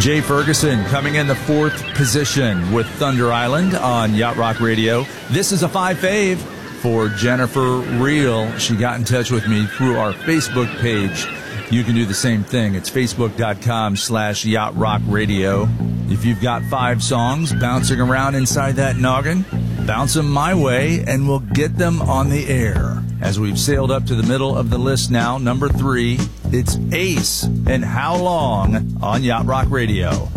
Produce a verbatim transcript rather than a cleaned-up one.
Jay Ferguson coming in the fourth position with Thunder Island on Yacht Rock Radio. This is a five fave for Jennifer Reel. She got in touch with me through our Facebook page. You can do the same thing. It's facebook.com slash Yacht Rock Radio. If you've got five songs bouncing around inside that noggin, bounce them my way and we'll get them on the air. As we've sailed up to the middle of the list now, number three, it's Ace and How Long on Yacht Rock Radio.